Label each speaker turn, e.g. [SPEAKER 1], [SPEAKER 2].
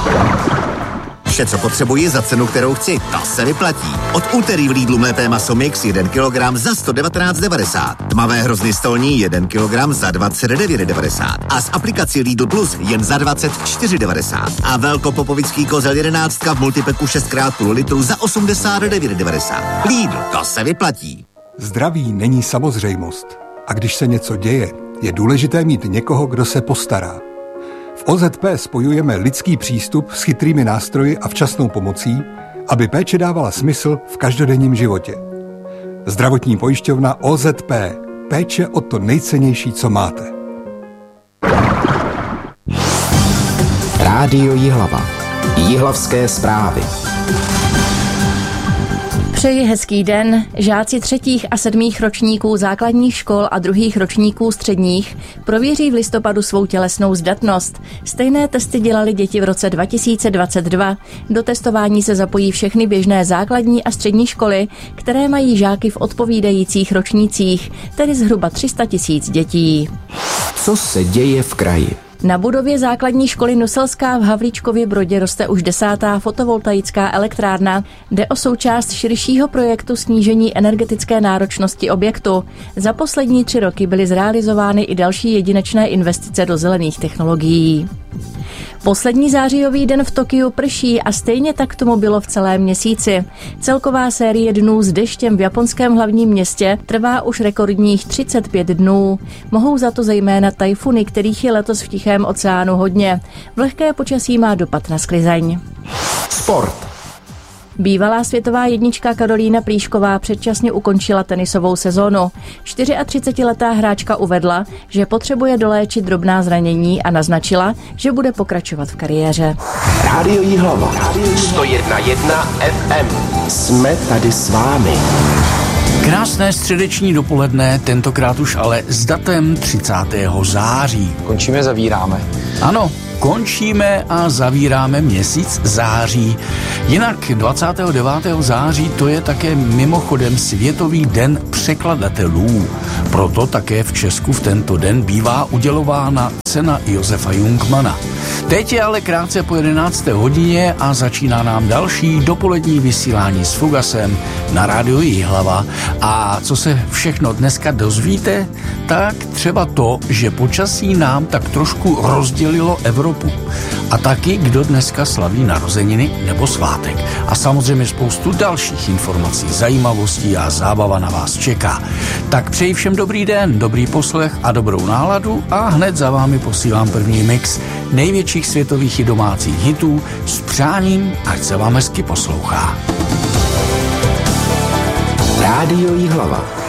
[SPEAKER 1] Vše, co potřebuji za cenu, kterou chci, to se vyplatí. Od úterý v Lidlu mlété maso mix 1 kg za 119,90. Tmavé hrozny stolní 1 kg za 29,90. A s aplikací Lidl Plus jen za 24,90. A velkopopovický kozel 11 v multipeku 6x půl litru za 89,90. Lidl, to se vyplatí.
[SPEAKER 2] Zdraví není samozřejmost. A když se něco děje, je důležité mít někoho, kdo se postará. V OZP spojujeme lidský přístup s chytrými nástroji a včasnou pomocí, aby péče dávala smysl v každodenním životě. Zdravotní pojišťovna OZP. Péče o to nejcennější, co máte.
[SPEAKER 3] Rádio Jihlava. Jihlavské zprávy.
[SPEAKER 4] Přeji hezký den. Žáci 3. a 7. ročníků základních škol a 2. ročníků středních prověří v listopadu svou tělesnou zdatnost. Stejné testy dělali děti v roce 2022. Do testování se zapojí všechny běžné základní a střední školy, které mají žáky v odpovídajících ročnících, tedy zhruba 300 000 dětí.
[SPEAKER 3] Co se děje v kraji?
[SPEAKER 4] Na budově základní školy Nuselská v Havlíčkově Brodě roste už 10. fotovoltaická elektrárna. Jde o součást širšího projektu snížení energetické náročnosti objektu. Za poslední 3 roky byly zrealizovány i další jedinečné investice do zelených technologií. Poslední zářijový den v Tokiu prší a stejně tak tomu bylo v celém měsíci. Celková série dnů s deštěm v japonském hlavním městě trvá už rekordních 35 dnů. Mohou za to zejména tajfuny, kterých je letos v Tichém oceánu hodně. Vlhké počasí má dopad na sklizeň.
[SPEAKER 3] Sport.
[SPEAKER 4] Bývalá světová jednička Karolína Plíšková předčasně ukončila tenisovou sezónu. 34letá hráčka uvedla, že potřebuje doléčit drobná zranění a naznačila, že bude pokračovat v kariéře.
[SPEAKER 3] Rádio Jihlava. 101,1 FM. Jsme tady s vámi.
[SPEAKER 5] Krásné středeční dopoledne, tentokrát už ale s datem 30. září.
[SPEAKER 6] Končíme, zavíráme.
[SPEAKER 5] Ano, končíme a zavíráme měsíc září. Jinak 29. září to je také mimochodem Světový den překladatelů. Proto také v Česku v tento den bývá udělována cena Josefa Jungmana. Teď je ale krátce po 11. hodině a začíná nám další dopolední vysílání s Fugasem na rádiu Jihlava. A co se všechno dneska dozvíte, tak třeba to, že počasí nám tak trošku rozdělilo Evropu. A taky, kdo dneska slaví narozeniny nebo svátek. A samozřejmě spoustu dalších informací, zajímavostí a zábava na vás čeká. Tak přeji všem dobrý den, dobrý poslech a dobrou náladu a hned za vámi posílám první mix největších světových i domácích hitů s přáním, ať se vám hezky poslouchá.
[SPEAKER 3] Rádio Jihlava.